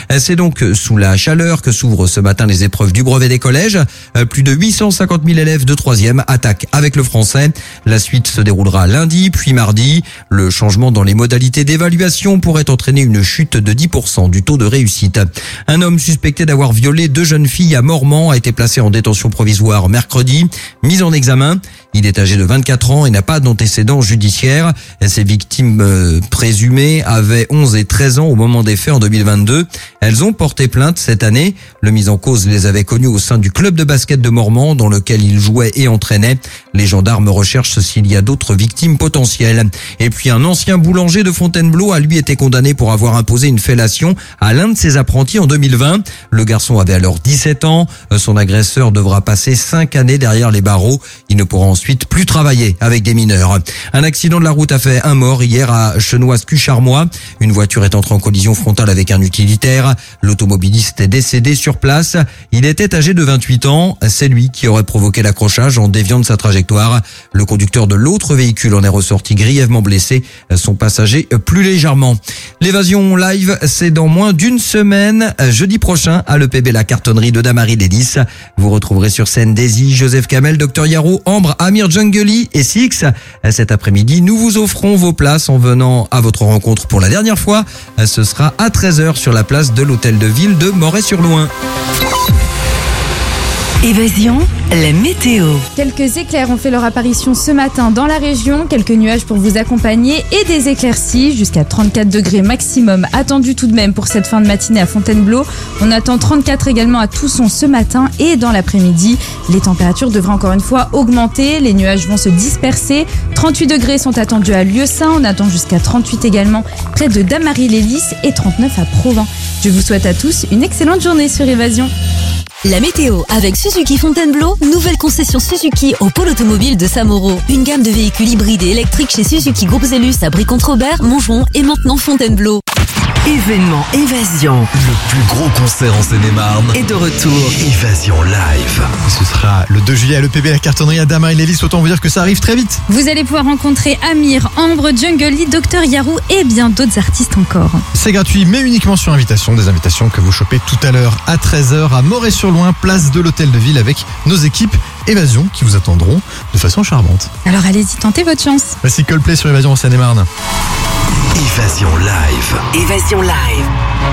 C'est donc sous la chaleur que s'ouvrent ce matin les épreuves du brevet des collèges. Plus de 850 000 élèves de 3e attaquent avec le français. La suite se déroulera lundi, puis mardi. Le changement dans les modalités d'évaluation pourrait entraîner une chute de 10% du taux de réussite. Un homme suspecté d'avoir violé 2 jeunes filles à Mormant a été placé en détention provisoire mercredi, mis en examen. Il est âgé de 24 ans et n'a pas d'antécédents judiciaires. Ses victimes présumées avaient 11 et 13 ans au moment des faits en 2022. Elles ont porté plainte cette année. Le mis en cause les avait connues au sein du club de basket de Mormant dans lequel il jouait et entraînait. Les gendarmes recherchent s'il y a d'autres victimes potentielles. Et puis un ancien boulanger de Fontainebleau a lui été condamné pour avoir imposé une fellation à l'un de ses apprentis en 2020. Le garçon avait alors 17 ans. Son agresseur devra passer 5 années derrière les barreaux. Il ne pourra ensuite plus travailler avec des mineurs. Un accident de la route a fait un mort hier à Chenoise-Cucharmois. Une voiture est entrée en collision frontale avec un utilitaire. L'automobiliste est décédé sur place. Il était âgé de 28 ans. C'est lui qui aurait provoqué l'accrochage en déviant de sa trajectoire. Le conducteur de l'autre véhicule en est ressorti grièvement blessé. Son passager plus légèrement. L'évasion live, c'est dans moins d'une semaine, jeudi prochain, à l'EPB La Cartonnerie de Damary-les-Lys. Vous retrouverez sur scène Daisy, Joseph Kamel, Dr Yaro, Ambre, Amir Djungeli et Six. Cet après-midi, nous vous offrons vos places en venant à votre rencontre pour la dernière fois. Ce sera à 13h sur la place de l'Hôtel de Ville de Moret-sur-Loing. Évasion, la météo. Quelques éclairs ont fait leur apparition ce matin dans la région. Quelques nuages pour vous accompagner et des éclaircies. Jusqu'à 34 degrés maximum attendus tout de même pour cette fin de matinée à Fontainebleau. On attend 34 également à Tousson ce matin et dans l'après-midi. Les températures devraient encore une fois augmenter. Les nuages vont se disperser. 38 degrés sont attendus à Lieusaint. On attend jusqu'à 38 également près de Damary-les-Lys et 39 à Provins. Je vous souhaite à tous une excellente journée sur Évasion. La météo avec Suzuki Fontainebleau, nouvelle concession Suzuki au pôle automobile de Samoro. Une gamme de véhicules hybrides et électriques chez Suzuki Groupe Zellus à Brie-Contre-Robert, Montgeron et maintenant Fontainebleau. Événement Évasion. Le plus gros concert en Seine-et-Marne est de retour. Évasion live. Ce sera le 2 juillet à l'EPB La Cartonnerie à Damary-les-Lys. Autant vous dire que ça arrive très vite. Vous allez pouvoir rencontrer Amir, Ambre, Djungeli, Dr Yarou et bien d'autres artistes encore. C'est gratuit mais uniquement sur invitation. Des invitations que vous chopez tout à l'heure à 13h à Moret-sur-Loing, place de l'Hôtel de Ville avec nos équipes Évasion qui vous attendront de façon charmante. Alors allez-y, tentez votre chance. Voici Coldplay sur Évasion en Seine-et-Marne. Évasion live. Évasion live.